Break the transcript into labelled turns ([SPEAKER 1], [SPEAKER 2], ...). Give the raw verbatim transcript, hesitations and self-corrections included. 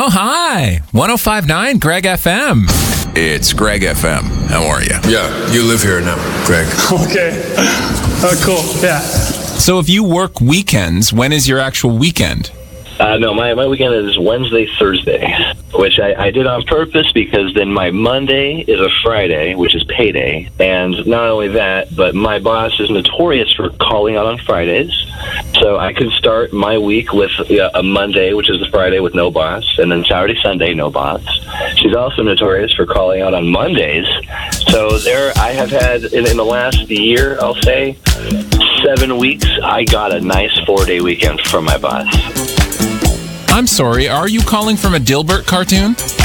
[SPEAKER 1] Oh, hi. one oh five point nine Greg F M.
[SPEAKER 2] It's Greg F M. How are you?
[SPEAKER 3] Yeah, you live here now, Greg.
[SPEAKER 4] Okay. Oh, cool. Yeah.
[SPEAKER 1] So if you work weekends, when is your actual weekend?
[SPEAKER 5] Uh, no, my, my weekend is Wednesday, Thursday, which I, I did on purpose because then my Monday is a Friday, which is payday. And not only that, but my boss is notorious for calling out on Fridays. So I could start my week with uh, a Monday, which is a Friday with no boss, and then Saturday, Sunday, no boss. She's also notorious for calling out on Mondays. So there I have had, in, in the last year, I'll say, seven weeks, I got a nice four-day weekend from my boss.
[SPEAKER 1] I'm sorry, are you calling from a Dilbert cartoon?